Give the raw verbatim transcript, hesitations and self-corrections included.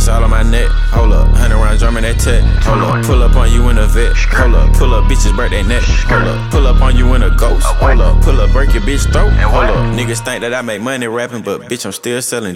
ice all on my neck. Hold up, hundred round drumming that tech. Hold up, pull up on you in a vet. Hold up, pull up, bitches break their neck. Hold up, pull up on you in a ghost. Hold up, pull up, break your bitch throat. Hold up, niggas think that I make money rapping, but bitch, I'm still selling